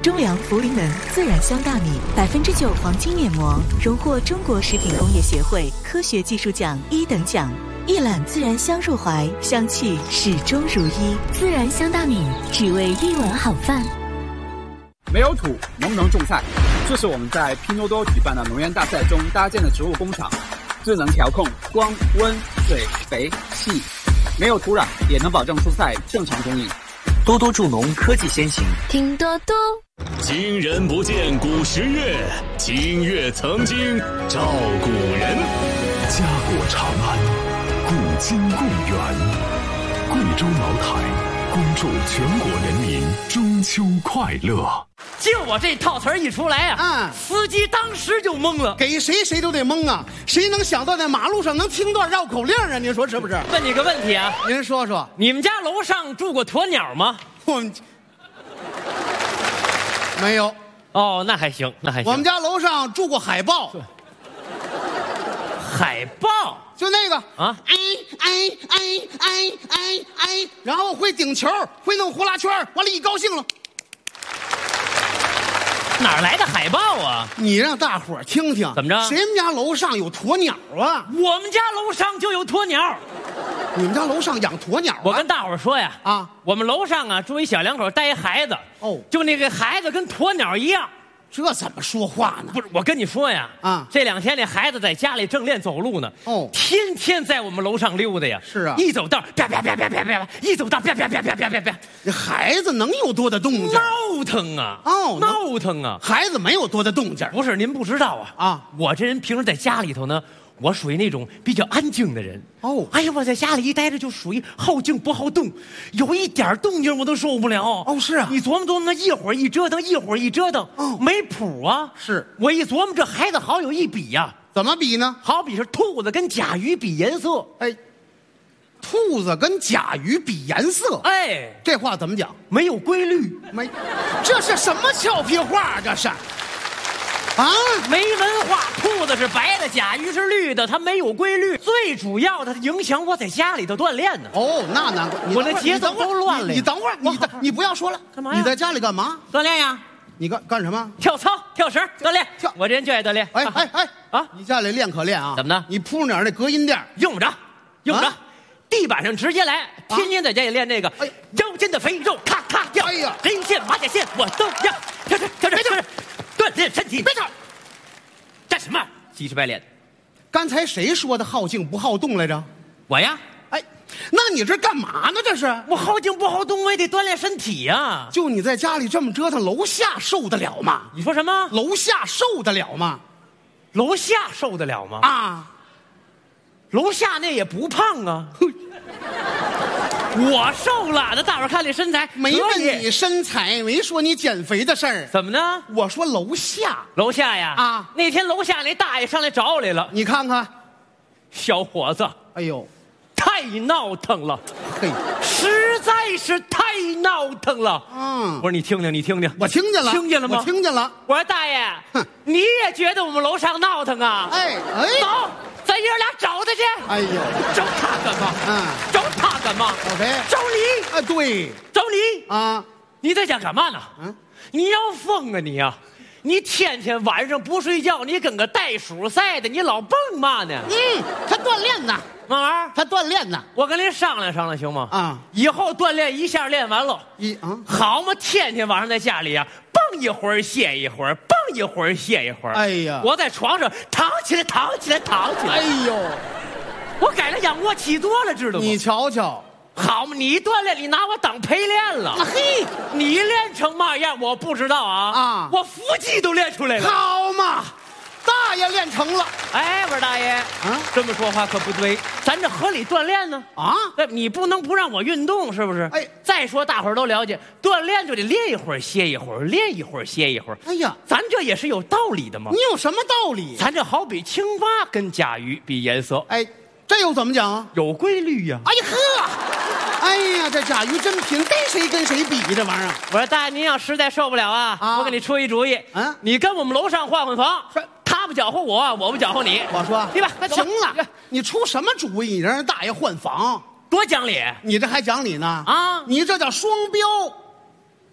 中粮茯苓门自然香大米9%黄金面膜，荣获中国食品工业协会科学技术奖1等奖。一揽自然香入怀，香气始终如一。自然香大米，只为一碗好饭。 没有土，能不能种菜？这是我们在拼多多举办的农园大赛中搭建的植物工厂，智能调控光、温、水、肥、气，没有土壤也能保证蔬菜正常供应。 多多助农科技先行， 拼多多。 今人不见古时月，今月曾经照古人。 家国长安，古今共源。贵州茅台，恭祝全国人民中秋快乐。 就我这套词儿一出来啊，司机当时就懵了， 给谁都得懵啊！谁能想到在马路上能听段绕口令啊？您说是不是？ 问你个问题啊， 您说说， 你们家楼上住过鸵鸟吗？ 我们没有。 哦，那还行，那还行。 我们家楼上住过海豹。 海豹就那个啊， 然后会顶球，会弄呼啦圈，完了一高兴了。 哪儿来的海豹啊？ 你让大伙儿听听， 怎么着？ 谁们家楼上有鸵鸟啊？ 我们家楼上就有鸵鸟。 你们家楼上养鸵鸟啊？ 我跟大伙儿说呀， 啊， 我们楼上啊住一小两口带一孩子， 哦， 就那个孩子跟鸵鸟一样。 这怎么说话呢？ 不是，我跟你说呀， 啊， 这2天那孩子在家里正练走路呢， 哦， 天天在我们楼上溜达呀。 是啊， 一走道啪啪啪啪啪啪，一走道啪啪啪啪啪啪啪。 这孩子能有多大动静？ 闹腾啊！ 哦， 闹腾啊！ 孩子没有多大动静。 不是，您不知道啊！ 啊， 我这人平时在家里头呢，我属于那种比较安静的人。 哦， 哎呀，我在家里一待着就属于好静不好动，有一点动静我都受不了。 哦，是啊， 你琢磨琢磨，那一会儿一折腾，一会儿一折腾， 哦， 没谱啊。 是我一琢磨，这孩子好有一比呀。 怎么比呢？ 好比是兔子跟甲鱼比颜色。 哎，兔子跟甲鱼比颜色。 哎， 这话怎么讲？ 没有规律。 没，这是什么俏皮话？这是。啊， 没文化，兔子是白的，甲鱼是绿的，它没有规律。最主要的，它影响我在家里头锻炼呢。 哦，那难怪， 我的节奏都乱了。 你等会儿，你不要说了， 干嘛呀？ 你在家里干嘛？ 锻炼呀。 你干什么？ 跳操、跳绳、锻炼。 跳， 我这人就爱锻炼。 哎啊！ 你家里练可练啊？ 怎么的？ 你铺点那隔音垫， 用不着，用不着。地板上直接来，天天在家里练这个。 哎， 腰间的肥肉咔咔掉。 哎呀， 人线、马甲线我都要。跳锻炼身体。 别跳。 干什么？鸡翅白脸。 刚才谁说的好静不好动来着？ 我呀。 哎，那你这干嘛呢？这是我好静不好动，我也得锻炼身体呀。 就你在家里这么折腾，楼下受得了吗？ 你说什么？ 楼下受得了吗？ 楼下受得了吗？ 啊， 楼下那也不胖啊。我瘦了，那大伙看这身材， 没问你身材，没说你减肥的事儿。 怎么呢？ 我说楼下， 楼下呀。 啊， 那天楼下那大爷上来找我来了。 你看看， 小伙子， 哎呦， 太闹腾了， 嘿， 实在是太闹腾了。 嗯， 我说你听听，你听听， 我听见了， 听见了吗？ 我听见了。 我说大爷，你也觉得我们楼上闹腾啊？ 哎， 走。咱爷俩找他去。 哎呦， 找他干嘛？找他干嘛？ 找谁？ 找你。 啊，对， 找你啊！ 你在家干嘛呢？你要疯啊你呀！你天天晚上不睡觉，你跟个袋鼠似的，你老蹦嘛呢？ 他锻炼呢， 嘛玩意儿？ 他锻炼呢。 我跟您商量商量行吗？ 啊， 以后锻炼一下练完了，好嘛，天天晚上在家里啊，蹦一会儿歇一会儿，蹦一会儿歇一会儿。 哎呀， 我在床上躺起来，躺起来，躺起来。 哎呦， 我改了仰卧起坐了，知道吗？ 你瞧瞧， 好嘛，你锻炼，你拿我当陪练了。 嘿， 你练成嘛样我不知道啊。啊，我腹肌都练出来了。 好嘛，大爷练成了。 哎，我说大爷，这么说话可不对，咱这合理锻炼呢。啊，你不能不让我运动，是不是？哎，再说大伙儿都了解，锻炼就得练一会儿歇一会儿，练一会儿歇一会儿。哎呀，咱这也是有道理的嘛。 你有什么道理？ 咱这好比青蛙跟甲鱼比颜色。 哎，这又怎么讲啊？ 有规律呀。 哎呀呵，哎呀，这甲鱼真贫，跟谁比这玩意儿？ 我说大爷，您要实在受不了啊，我给你出一主意。你跟我们楼上换房。他不搅和我，我不搅和你。 我说， 对吧？ 行了，你出什么主意？你让人大爷换房， 多讲理！ 你这还讲理呢？ 啊， 你这叫双标。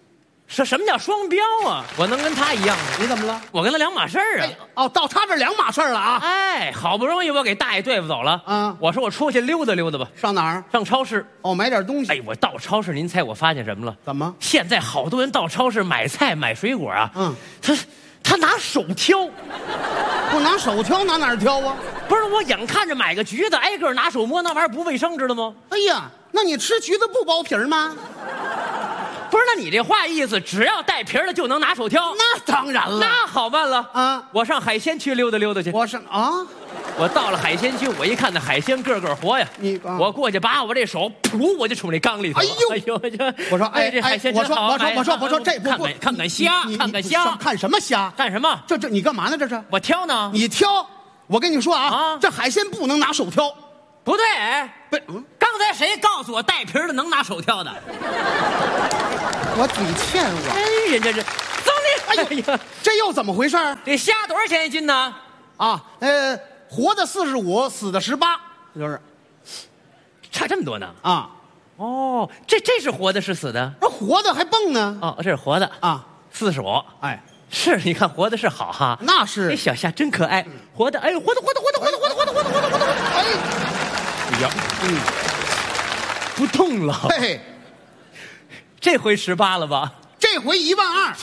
什么叫双标啊？我能跟他一样吗？ 你怎么了？ 我跟他两码事儿啊。 哦，到他这两码事儿了啊！ 哎，好不容易我给大爷对付走了。我说我出去溜达溜达吧。 上哪儿？ 上超市。 哦，买点东西。 哎，我到超市，您猜我发现什么了？ 怎么？ 现在好多人到超市买菜买水果啊。他拿手挑。 不拿手挑，拿哪儿挑啊？ 不是，我眼看着买个橘子，挨个拿手摸，那玩意儿不卫生，知道吗？ 哎呀，那你吃橘子不剥皮儿吗？ 不是，那你这话意思，只要带皮儿的就能拿手挑？ 那当然了， 那好办了啊！ 我上海鲜区溜达溜达去。 我到了海鲜区，我一看那海鲜个个活呀，我过去把我这手噗，我就冲那缸里头。哎呦！ 我说这海鲜真好。 我说这看看虾，看看虾， 看什么虾？ 干什么？ 这你干嘛呢？这是我挑呢。 你挑？我跟你说啊，这海鲜不能拿手挑。 不对，刚才谁告诉我带皮的能拿手挑的？ 我嘴欠我。 哎，人家这，走你！ 哎呀，这又怎么回事？ 这虾多少钱一斤呢？ 活的45，死的18，就是差这么多呢啊！ 哦，这是活的，是死的？ 那活的还蹦呢？ 哦，这是活的啊，45。 哎， 是，你看活的是好哈。 那是， 这小虾真可爱。活的，哎呦，活的！哎呀，不动了。 嘿， 这回18了吧？ 这回12000。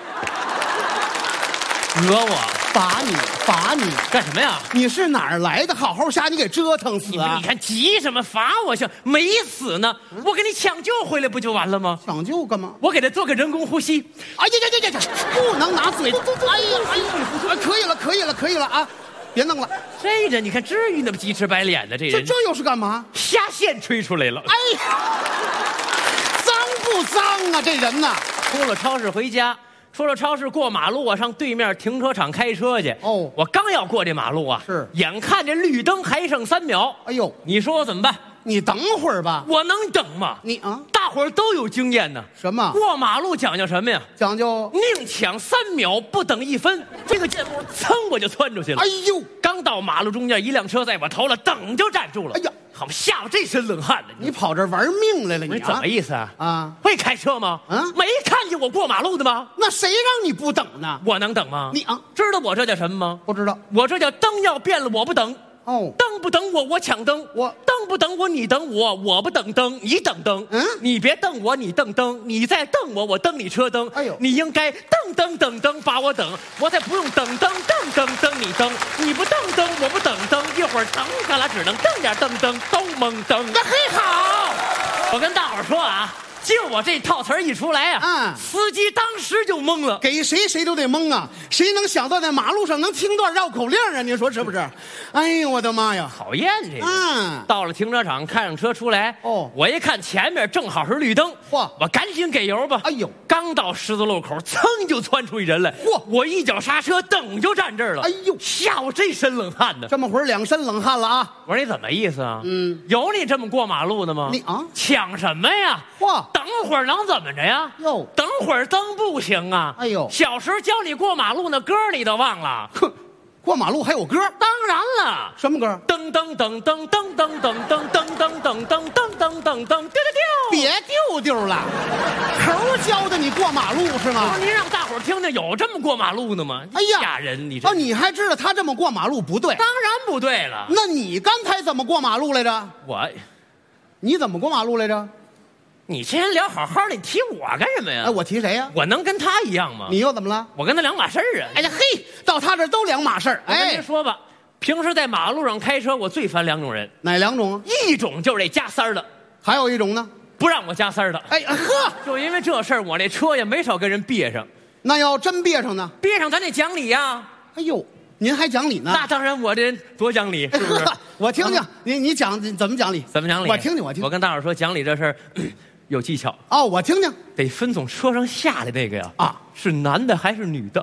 讹我， 罚你干什么呀？ 你是哪儿来的好好虾？你给折腾死啊！ 你看急什么？罚我去，没死呢，我给你抢救回来不就完了吗？ 抢救干嘛？ 我给他做个人工呼吸。 哎呀，不能拿嘴！哎呀，可以了啊！别弄了。 这人你看，至于那么鸡翅白脸的这人？ 这又是干嘛？ 虾线吹出来了。 哎呀，脏不脏啊？这人呐， 出了超市回家。出了超市过马路，我上对面停车场开车去。我刚要过这马路啊， 是眼看这绿灯还剩3秒。 哎呦， 你说我怎么办？ 你等会儿吧。 我能等吗？大伙儿都有经验呢。 什么？ 过马路讲究什么呀？ 讲究宁抢3秒，不等1分。这个箭步噌我就窜出去了。 哎呦， 刚到马路中间，一辆车在我头了，等就站住了。哎呀，好吓我这身冷汗呢！ 你跑这玩命来了？你怎么意思啊？ 啊， 会开车吗？没看见我过马路的吗？ 那谁让你不等呢？ 我能等吗？ 你知道我这叫什么吗？ 不知道。 我这叫灯要变了，我不等。灯不等我，我抢灯；灯不等我，你等我；我不等灯，你等灯。你别瞪我，你瞪灯；你再瞪我，我蹬你车灯。哎呦，你应该等把我等，我才不用等你蹬。你不瞪灯，我不等灯，一会儿等咱俩只能瞪点灯，都蒙灯。那嘿好，我跟大伙儿说啊。就我这套词儿一出来啊，司机当时就懵了， 给谁都得懵啊！谁能想到在马路上能听段绕口令啊？你说是不是？哎呦我的妈呀， 讨厌这个！到了停车场，开上车出来，我一看前面正好是绿灯，我赶紧给油吧。哎呦，刚到十字路口，噌就窜出一人来，我一脚刹车，等就站这儿了。哎呦，吓我这身冷汗呢！ 这么会儿2身冷汗了啊！ 我说你怎么意思啊？有你这么过马路的吗？ 你抢什么呀？等会儿能怎么着呀？等会儿灯不行啊！哎呦，小时候教你过马路那歌你都忘了？ 哼，过马路还有歌？ 当然了， 什么歌？ 噔噔噔噔噔噔噔噔噔噔噔噔噔噔噔，丢！ 别丢了，猴教的你过马路是吗？ 您让大伙儿听听，有这么过马路的吗？哎呀，吓人！你你还知道他这么过马路不对？ 当然不对了。 那你刚才怎么过马路来着？你怎么过马路来着？ 你之前聊好好的，你提我干什么呀？ 哎，我提谁呀？ 我能跟他一样吗？ 你又怎么了？ 我跟他两码事儿啊！ 哎呀嘿，到他这都两码事儿。 我跟您说吧，平时在马路上开车，我最烦2种人。 哪2种啊？ 一种就是这加塞儿的， 还有一种呢， 不让我加塞儿的。 哎呵， 就因为这事儿，我这车也没少跟人别上。 那要真别上呢？ 别上咱得讲理呀！ 哎呦，您还讲理呢？ 那当然，我这人多讲理，是不是？ 我听听，你讲怎么讲理？ 怎么讲理？ 我听听。 我跟大伙说，讲理这事儿有技巧。 我听听。 得分从车上下来那个呀，是男的还是女的？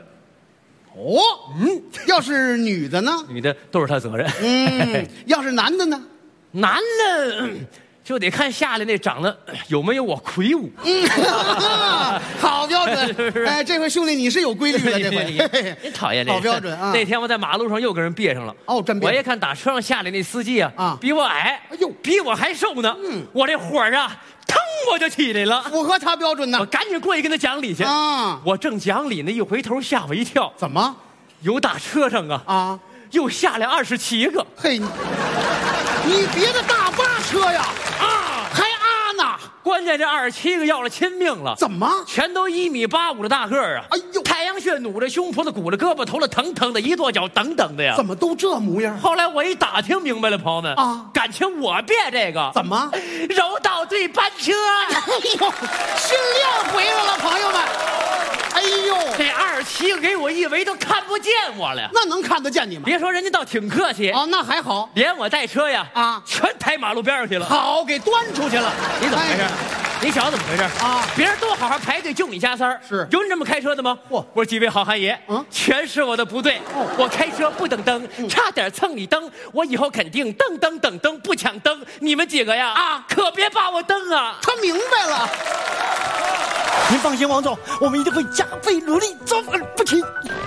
要是女的呢？ 女的都是他责任。 要是男的呢？ 男的就得看下来那长得有没有我魁梧。 好标准。哎，这回兄弟你是有规律了，这回。 你讨厌这好标准啊！ 那天我在马路上又跟人别上了。 真别！ 我一看打车上下来那司机啊，比我矮， 哎呦， 比我还瘦呢。我这火啊，腾我就起来了， 符合他标准呢。 我赶紧过去跟他讲理去啊！ 我正讲理呢，一回头吓我一跳， 怎么？ 有打车上啊又下来27个。 嘿，你别的大巴车呀还呢？ 关键这27个要了亲命了。 怎么？ 全都1.85米的大个儿啊！ 哎呦， 太阳穴努着胸脯子，鼓着胳膊头了，腾腾的，一跺脚，等等的呀！ 怎么都这模样？ 后来我一打听明白了，朋友们啊，感情我别这个怎么？ 柔道队班车！ 哎呦，训练回来了，朋友们！哎呦， 这27个给我以为都看不见我了， 那能看得见你吗？ 别说人家倒挺客气啊，那还好， 连我带车呀全抬马路边上去了。 好，给端出去了。 你怎么回事？你想怎么回事啊？别人都好好排队，就你家三儿。 是有你这么开车的吗？我说几位好汉爷，全是我的不对。我开车不等灯，差点蹭你灯。我以后肯定等灯不抢灯。你们几个呀可别把我蹬啊！ 他明白了。 您放心，王总，我们一定会加倍努力，周而不停。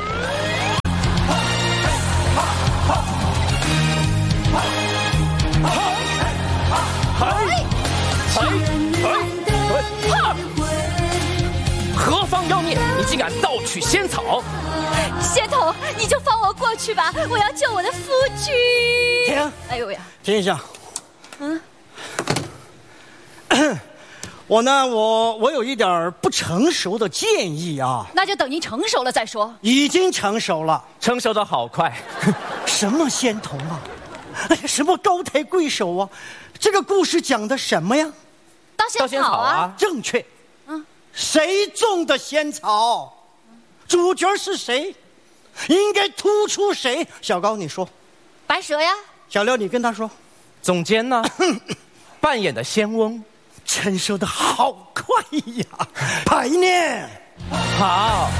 何方妖孽？你竟敢盗取仙草！ 仙童，你就放我过去吧，我要救我的夫君。 停！ 哎呦呀！ 停一下。我呢，我有一点不成熟的建议啊。 那就等您成熟了再说。 已经成熟了， 成熟的好快。 什么仙童啊？哎呀，什么高抬贵手啊？这个故事讲的什么呀？ 盗仙草啊！ 正确。谁种的仙草？主角是谁？应该突出谁？小高，你说。 白蛇呀。 小廖，你跟他说。 总监呢？扮演的仙翁。 真说的好快呀！排练。 好。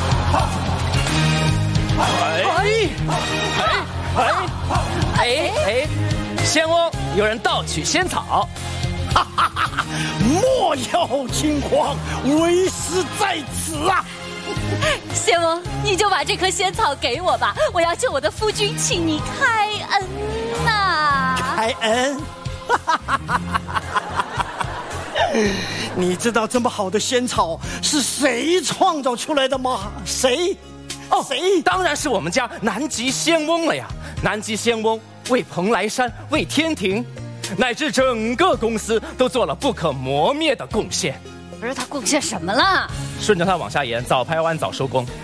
仙翁，有人盗取仙草。 哈哈哈！莫要惊慌，为师在此啊！ 仙翁，你就把这棵仙草给我吧，我要救我的夫君，请你开恩呐！ 开恩？你知道这么好的仙草是谁创造出来的吗？谁？谁？ 当然是我们家南极仙翁了呀！南极仙翁为蓬莱山，为天庭，乃至整个公司都做了不可磨灭的贡献。 不是他贡献什么了？ 顺着他往下演，早拍完早收工。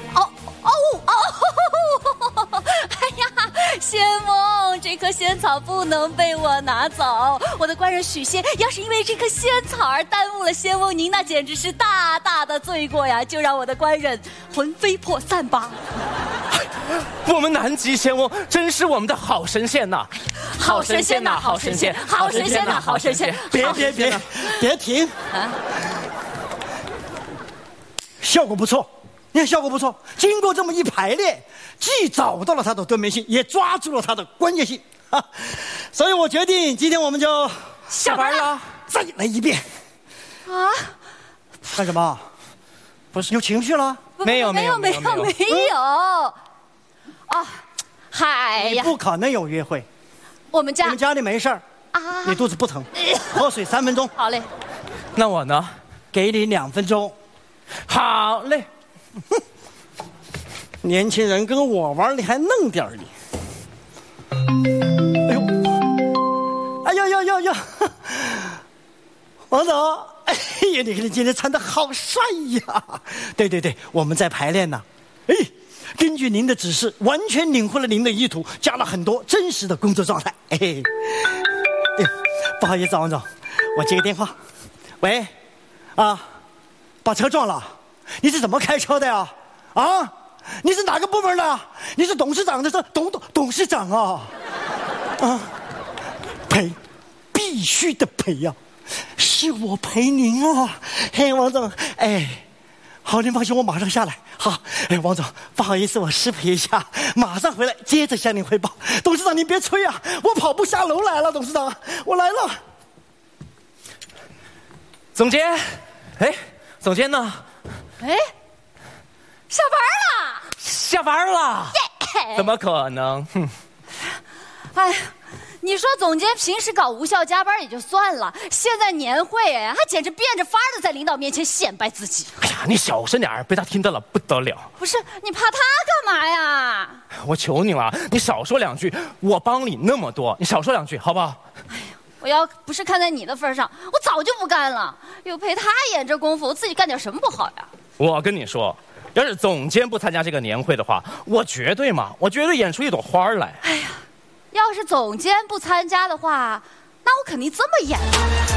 哎呀，仙翁，这棵仙草不能被我拿走。我的官人许仙，要是因为这棵仙草而耽误了仙翁您，那简直是大大的罪过呀！就让我的官人魂飞魄散吧。 我们南极仙翁真是我们的好神仙呐！ 好神仙呐，好神仙，好神仙呐，好神仙！ 别停啊！效果不错，你看效果不错。经过这么一排练，既找到了他的多面性，也抓住了他的关键性啊！所以我决定，今天我们就下班了， 再来一遍。 啊？ 干什么？不是有情绪了？ 没有。 哦，嗨呀！ 不可能有约会。 我们家你们家里没事儿啊？你肚子不疼？喝水3分钟。 好嘞。 那我呢？ 给你2分钟。 好嘞。 年轻人跟我玩，你还弄点你。哎呦！王总，哎呀，你看你今天穿得好帅呀！对，我们在排练呢。根据您的指示，完全领会了您的意图，加了很多真实的工作状态。不好意思，王总，我接个电话。喂，把车撞了？你是怎么开车的呀？啊？你是哪个部门的？你是董事长的董事长啊？赔，必须的赔呀！是我赔您啊！王总，好，您放心，我马上下来。好，王总，不好意思，我失陪一下，马上回来，接着向您汇报。董事长，您别催啊，我跑步下楼来了，董事长，我来了。 总监，总监呢？ 下班了。 下班了？怎么可能？ 你说总监平时搞无效加班也就算了，现在年会还简直变着法的在领导面前显摆自己。 哎呀，你小声点，被他听到了不得了。 不是，你怕他干嘛呀？ 我求你了，你少说两句，我帮你那么多，你少说两句好不好？ 哎呀，我要不是看在你的份上，我早就不干了。又陪他演这功夫，我自己干点什么不好呀？ 我跟你说，要是总监不参加这个年会的话，我绝对演出一朵花来。 哎呀，要是总监不参加的话，那我肯定这么演了。